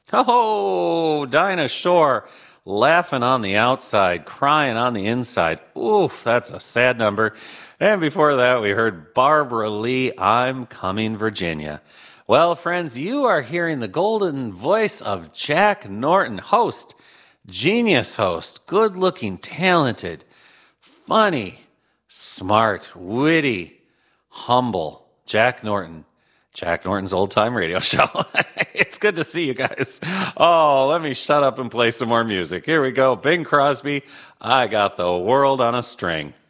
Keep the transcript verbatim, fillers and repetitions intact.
Oh, Dinah Shore, laughing on the outside, crying on the inside. Oof, that's a sad number. And before that, we heard Barbara Lee, I'm Coming, Virginia. Well, friends, you are hearing the golden voice of Jack Norton, host, genius host, good-looking, talented, funny, smart, witty, humble, Jack Norton. Jack Norton's Old Time Radio Show. It's good to see you guys. Oh, let me shut up and play some more music. Here we go. Bing Crosby, I Got the World on a String.